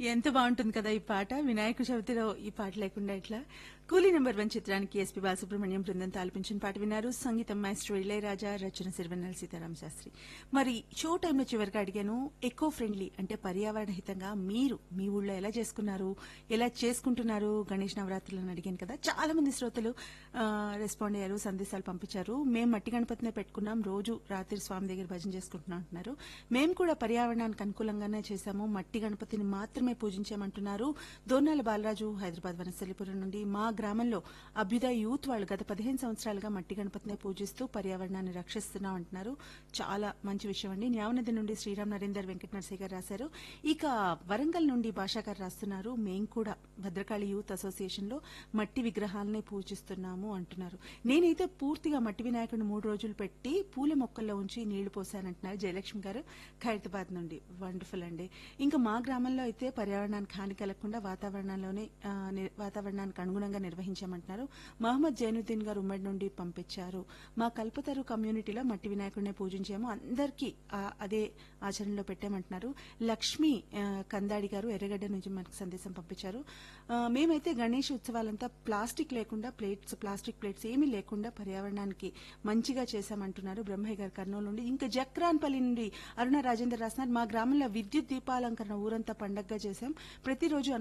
ఎంత బాగుంటుంది కదా ఈ పాట. వినాయక చవితిలో ఈ పాట లేకుండా ఇట్లా. కూలీ నెంబర్ 1 చిత్రానికి ఎస్పీ బాలసుబ్రహ్మణ్యం బృందంతో ఆలపించిన పాట విన్నారు. సంగీతం మాస్టర్ ఇళయరాజా, రచన సిరివెన్నెల సీతారామ శాస్త్రి. మరి షో టైంలో చివరిగా అడిగాను, ఎకో ఫ్రెండ్లీ అంటే పర్యావరణ హితంగా మీరు మీ ఊళ్ళో ఎలా చేసుకున్నారు, ఎలా చేసుకుంటున్నారు గణేష్ నవరాత్రులను అడిగాను కదా. చాలా మంది శ్రోతలు రెస్పాండ్ అయ్యారు, సందేశాలు పంపించారు. మేము మట్టి గణపతినే పెట్టుకున్నాం, రోజు రాత్రి స్వామి దగ్గర భజన చేసుకుంటున్నాం అంటున్నారు. మేము కూడా పర్యావరణానికి అనుకూలంగానే చేశాము, మట్టి గణపతిని మాత్రమే పూజించామంటున్నారు. దోర్నాల బాలరాజు హైదరాబాద్ వనస్థలిపురం నుండి. మా గ్రామంలో అభ్యుదయ యూత్ వాళ్ళు గత 15 సంవత్సరాలుగా మట్టి గణపతినే పూజిస్తూ పర్యావరణాన్ని రక్షిస్తున్నాం అంటున్నారు. చాలా మంచి విషయం అండి. న్యావనది నుండి శ్రీరామ్ నరేందర్ వెంకట నరసయ్య గారు రాశారు. ఇక వరంగల్ నుండి భాషా గారు రాస్తున్నారు, మేం కూడా భద్రకాళి యూత్ అసోసియేషన్ లో మట్టి విగ్రహాలనే పూజిస్తున్నాము అంటున్నారు. నేనైతే పూర్తిగా మట్టి వినాయకుడిని 3 రోజులు పెట్టి పూల మొక్కల్లో ఉంచి నీళ్లు పోసానంటున్నారు జయలక్ష్మి గారు ఖైరతాబాద్ నుండి. వండర్ఫుల్ అండి. ఇంకా మా గ్రామంలో అయితే పర్యావరణానికి హాని కలగకుండా వాతావరణానికి అనుగుణంగా నిర్వహించామంటున్నారు. మహమ్మద్ జైనుద్దీన్ గారు ఉమ్మడి నుండి పంపించారు. మా కల్పతరు కమ్యూనిటీలో మట్టి వినాయకుడిని పూజించాము, అందరికీ అదే ఆచరణలో పెట్టామంటున్నారు. లక్ష్మి కందాడి గారు ఎర్రగడ్డ నుంచి మనకు సందేశం పంపించారు. మేమైతే గణేష్ ఉత్సవాలంతా ప్లాస్టిక్ లేకుండా ప్లాస్టిక్ ప్లేట్స్ ఏమీ లేకుండా పర్యావరణానికి మంచిగా చేశామంటున్నారు బ్రహ్మయ్య గారు కర్నూలు నుండి. ఇంకా జక్రాన్పల్లి నుండి అరుణ రాజేందర్ రాస్తున్నారు, మా గ్రామంలో విద్యుత్ దీపాలంకరణ ఊరంతా పండగగా చేశాం. ప్రతిరోజు